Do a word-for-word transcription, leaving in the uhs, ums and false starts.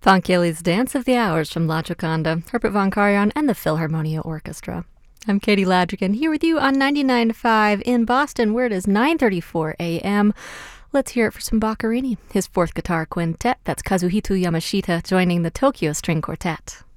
Vangelis Dance of the Hours from La Gioconda, Herbert von Karajan, and the Philharmonia Orchestra. I'm Katie Ladrigan, here with you on ninety-nine point five in Boston, where it is nine thirty-four a.m. Let's hear it for some Boccherini, his fourth guitar quintet. That's Kazuhito Yamashita joining the Tokyo String Quartet.